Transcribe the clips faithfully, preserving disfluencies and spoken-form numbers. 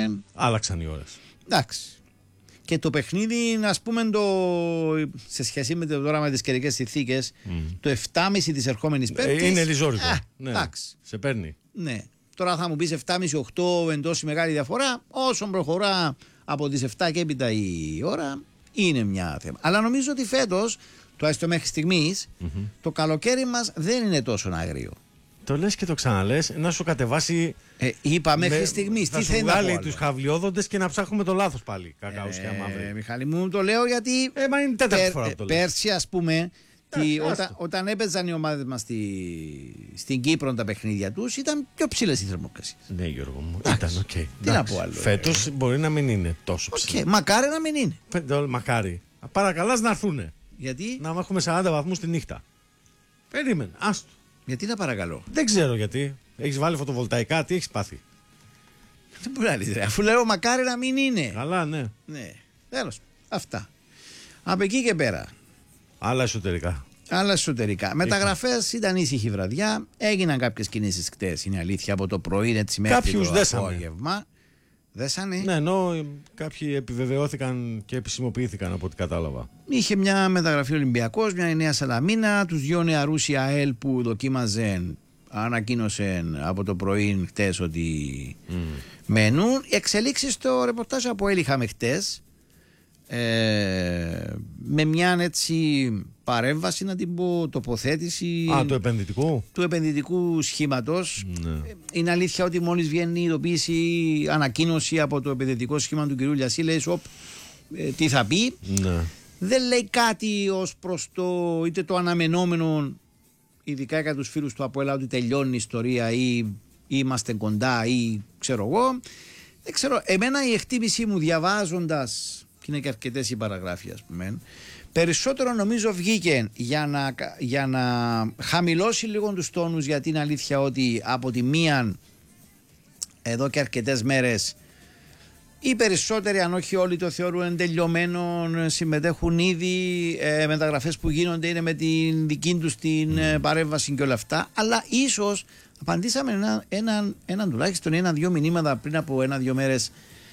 Άλλαξαν οι ώρες. Εντάξει. Και το παιχνίδι, ας πούμε, το, σε σχέση με, το, τώρα με τις καιρικές συνθήκες, mm. το επτά και μισή της ερχόμενης Πέμπτης. Ε, είναι ριζόρικο. Α, ναι. Εντάξει. Σε παίρνει. Ναι. Τώρα θα μου πεις επτά και μισή οκτώ εντός η μεγάλη διαφορά. Όσο προχωρά από τις επτά και έπειτα η ώρα, είναι μια θέμα. Αλλά νομίζω ότι φέτος, τουλάχιστον μέχρι στιγμής, mm-hmm. το καλοκαίρι μας δεν είναι τόσο άγριο. Το λες και το ξαναλες, να σου κατεβάσει. Ε, είπα μέχρι με, στιγμής. Τι θέλει να βγάλει τους χαβλιόδοντες και να ψάχνουμε το λάθος πάλι. Κακάουσια ε, μαύρη. Μιχάλη μου, το λέω γιατί. Ε, μα είναι τέταρτη πέρ, φορά που το λέω. Πέρσι, ας πούμε, ε, τι, όταν, όταν έπαιζαν οι ομάδες μας στη, στην Κύπρο τα παιχνίδια τους, ήταν πιο ψηλές οι θερμοκρασίες. Ναι, Γιώργο μου. Ήταν, οκ. Okay. Τι να πω άλλο. Φέτος μπορεί να μην είναι τόσο ψηλό. Okay. Μακάρι να μην είναι. Πέντε, μακάρι. Παρακαλάς να έρθουν. Γιατί? Να έχουμε σαράντα βαθμούς τη νύχτα. Περίμενε. Άστο. Γιατί να παρακαλώ. Δεν ξέρω γιατί. Έχεις βάλει φωτοβολταϊκά, τι έχεις πάθει. Δεν μπορεί να λύσει. Αφού λέω μακάρι να μην είναι. Καλά, ναι. Ναι. Τέλος. Αυτά. Από εκεί και πέρα. Άλλα εσωτερικά. Άλλα εσωτερικά. Μεταγραφές ήταν ήσυχη βραδιά. Έγιναν κάποιες κινήσεις χτες. Είναι αλήθεια από το πρωί έτσι μέχρι το απόγευμα. Δέσανε. Ναι, ενώ κάποιοι επιβεβαιώθηκαν και επισημοποιήθηκαν από ό,τι κατάλαβα. Είχε μια μεταγραφή Ολυμπιακός, μια η Νέα Σαλαμίνα, τους δυο νεαρούς η ΑΕΛ που δοκίμαζαν, ανακοίνωσαν από το πρωί χτες ότι mm. μένουν. Εξελίξεις στο ρεπορτάζ από ΑΕΛ είχαμε χτες. Ε, με μια έτσι παρέμβαση, να την πω, τοποθέτηση. Α, του επενδυτικού. Του επενδυτικού σχήματος. Ναι. Είναι αλήθεια ότι μόλις βγαίνει η ειδοποίηση, ανακοίνωση από το επενδυτικό σχήμα του κ. Λιασί, λέει σοπ, ε, τι θα πει. Ναι. Δεν λέει κάτι ως προς το είτε το αναμενόμενο, ειδικά για τους φίλους του ΑΠΟΕΛ, ότι τελειώνει η ιστορία ή, ή είμαστε κοντά ή ξέρω εγώ. Δεν ξέρω. Εμένα η εκτίμησή μου διαβάζοντας, και είναι και αρκετές οι παραγράφοι, ας πούμε, περισσότερο νομίζω βγήκε για να, για να χαμηλώσει λίγο τους τόνους, γιατί είναι αλήθεια ότι από τη μία εδώ και αρκετές μέρες οι περισσότεροι, αν όχι όλοι, το θεωρούν τελειωμένο, συμμετέχουν ήδη, ε, μεταγραφές που γίνονται είναι με την δική τους την ε, παρέμβαση και όλα αυτά, αλλά ίσως απαντήσαμε έναν ένα, ένα, τουλάχιστον ένα-δυο μηνύματα πριν από ένα-δυο μέρες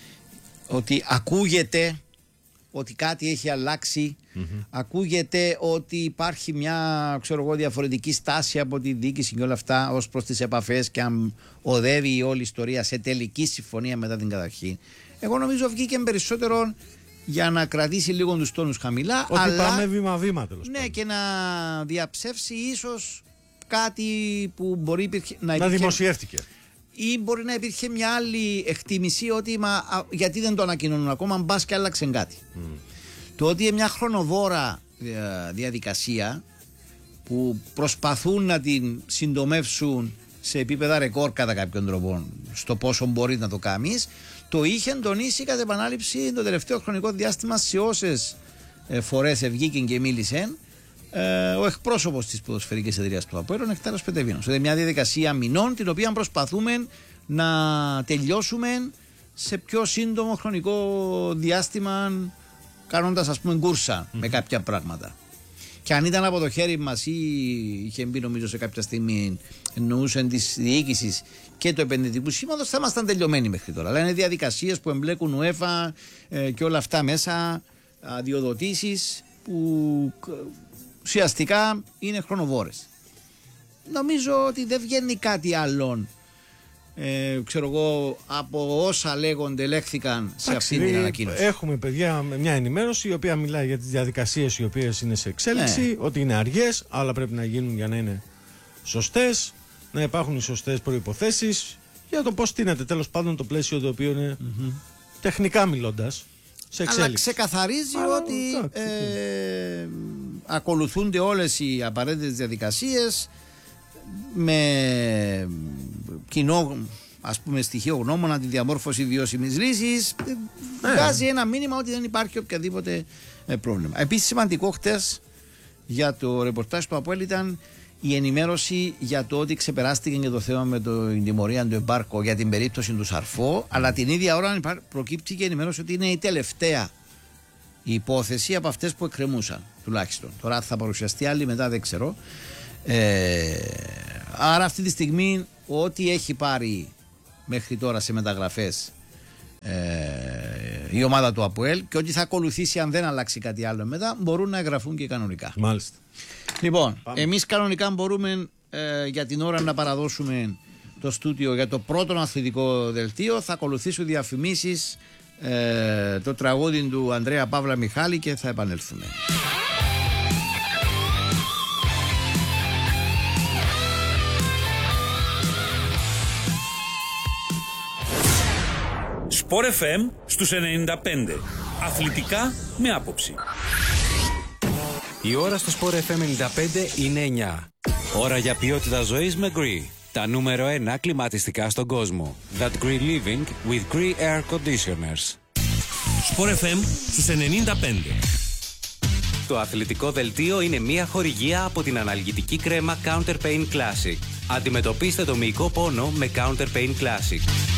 ότι ακούγεται ότι κάτι έχει αλλάξει, mm-hmm. ακούγεται ότι υπάρχει μια, ξέρω εγώ, διαφορετική στάση από τη διοίκηση και όλα αυτά ως προς τις επαφές και αν οδεύει η όλη ιστορία σε τελική συμφωνία μετά την καταρχή. Εγώ νομίζω βγήκε περισσότερο για να κρατήσει λίγο τους τόνους χαμηλά, ότι αλλά πάμε βήμα-βήμα τέλος ναι, πάντων. και να διαψεύσει ίσως κάτι που μπορεί υπήρχε, να, να υπήρχε, δημοσιεύτηκε. Ή μπορεί να υπήρχε μια άλλη εκτίμηση ότι μα, α, γιατί δεν το ανακοινώνουν ακόμα, μπας και άλλαξε κάτι. Mm. Το ότι είναι μια χρονοβόρα δια, διαδικασία που προσπαθούν να την συντομεύσουν σε επίπεδα ρεκόρ κατά κάποιον τρόπο, στο πόσο μπορεί να το κάνεις, το είχε τονίσει κατά επανάληψη το τελευταίο χρονικό διάστημα σε όσες ε, φορές βγήκε και μίλησε ε, ο εκπρόσωπος της ποδοσφαιρικής εταιρείας του ΑΠΟΕΛ, ο Νεκτάριος Πετεβίνος. Είναι μια διαδικασία μηνών την οποία προσπαθούμε να τελειώσουμε σε πιο σύντομο χρονικό διάστημα, κάνοντας ας πούμε κούρσα mm. με κάποια πράγματα. Και αν ήταν από το χέρι μας ή είχε μπει νομίζω σε κάποια στιγμή εννοούσαν της διοίκησης και του επενδυτικού σχήματος, θα ήμασταν τελειωμένοι μέχρι τώρα. Αλλά είναι διαδικασίες που εμπλέκουν UEFA ε, και όλα αυτά μέσα, αδειοδοτήσεις που ουσιαστικά είναι χρονοβόρες. Νομίζω ότι δεν βγαίνει κάτι άλλο ε, ξέρω εγώ από όσα λέγονται, λέχθηκαν σε αυτή την ανακοίνωση. Έχουμε, παιδιά, μια ενημέρωση η οποία μιλάει για τις διαδικασίες οι οποίες είναι σε εξέλιξη, ναι. ότι είναι αργές, αλλά πρέπει να γίνουν για να είναι σωστές, να υπάρχουν οι σωστές προϋποθέσεις για το πώς τίνεται τέλος πάντων το πλαίσιο το οποίο είναι mm-hmm. τεχνικά μιλώντας σε εξέλιξη. Αλλά ξεκαθαρίζει αλλά, ότι εντάξει, ε, ακολουθούνται όλες οι απαραίτητες διαδικασίες με κοινό, ας πούμε, στοιχείο γνώμονα τη διαμόρφωση βιώσιμης λύσης. Ναι. Βγάζει ένα μήνυμα ότι δεν υπάρχει οποιαδήποτε πρόβλημα. Επίσης σημαντικό χτες για το ρεπορτάζ του ΑΠΟΕΛ ήταν η ενημέρωση για το ότι ξεπεράστηκε και το θέμα με την τιμωρία του Εμπάρκο για την περίπτωση του Σαρφό, αλλά την ίδια ώρα προκύπτει και η ενημέρωση ότι είναι η τελευταία υπόθεση από αυτές που εκκρεμούσαν, τουλάχιστον. Τώρα θα παρουσιαστεί άλλη μετά, δεν ξέρω. Ε, άρα αυτή τη στιγμή ό,τι έχει πάρει μέχρι τώρα σε μεταγραφές ε, η ομάδα του ΑΠΟΕΛ και ότι θα ακολουθήσει αν δεν αλλάξει κάτι άλλο μετά, μπορούν να εγγραφούν και κανονικά. Μάλιστα. Λοιπόν, εμείς κανονικά μπορούμε ε, για την ώρα να παραδώσουμε το στούντιο για το πρώτο αθλητικό δελτίο. Θα ακολουθήσουν διαφημίσεις, ε, το τραγούδι του Ανδρέα Παύλα Μιχάλη και θα επανέλθουμε. Sport εφ εμ στους ενενήντα πέντε. Αθλητικά με άποψη. Η ώρα στο Sport εφ εμ ενενήντα πέντε είναι εννιά. Ώρα για ποιότητα ζωής με Gree. Τα νούμερο ένα κλιματιστικά στον κόσμο. That Gree Living with Gree Air Conditioners. Sport εφ εμ στους ενενήντα πέντε. Το αθλητικό δελτίο είναι μια χορηγία από την αναλγητική κρέμα Counter Pain Classic. Αντιμετωπίστε το μυϊκό πόνο με Counter Pain Classic.